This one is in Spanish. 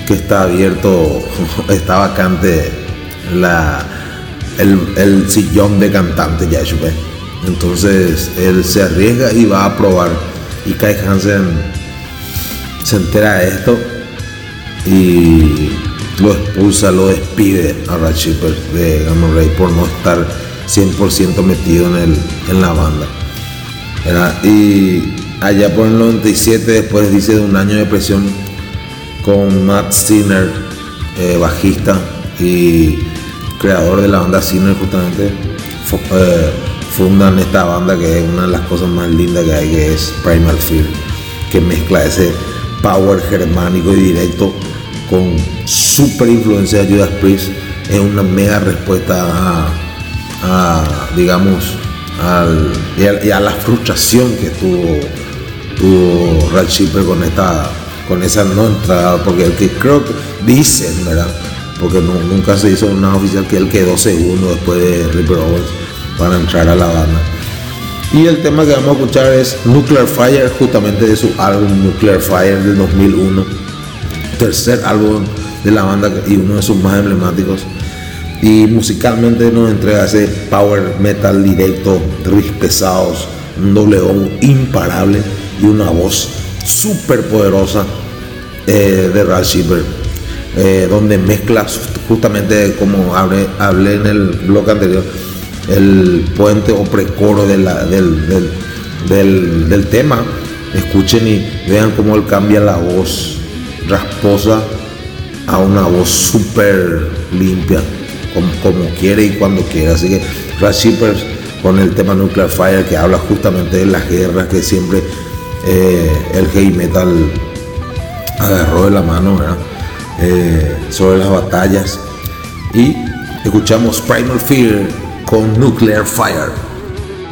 que está abierto, está vacante el sillón de cantante ya Chopin. Entonces él se arriesga y va a probar, y Kai Hansen se entera de esto y lo expulsa, lo despide a Rat Shepard de Gamma Ray por no estar 100% metido en la banda, ¿verdad? Y allá por el 97, después dice de un año de presión con Matt Sinner, bajista y creador de la banda Sinner, justamente fundan esta banda que es una de las cosas más lindas que hay, que es Primal Fear, que mezcla ese power germánico y directo con super influencia de Judas Priest. Es una mega respuesta digamos, y a la frustración que tuvo Rat Shepard con esa no entrada, porque el que creo que dicen, ¿verdad? Porque nunca se hizo una oficial, que él quedó segundo después de Ripper Owens para entrar a la banda. Y el tema que vamos a escuchar es Nuclear Fire, justamente de su álbum Nuclear Fire del 2001, tercer álbum de la banda y uno de sus más emblemáticos. Y musicalmente nos entrega ese power metal directo, riffs pesados, un doble bombo imparable y una voz súper poderosa de Rat Shepard, donde mezcla justamente, como hablé en el blog anterior, el puente o precoro del tema. Escuchen y vean cómo él cambia la voz rasposa a una voz súper limpia, como quiere y cuando quiere. Así que Rat Shepard con el tema Nuclear Fire, que habla justamente de las guerras que siempre el heavy metal agarró de la mano, ¿verdad? Sobre las batallas. Y escuchamos Primal Fear con Nuclear Fire.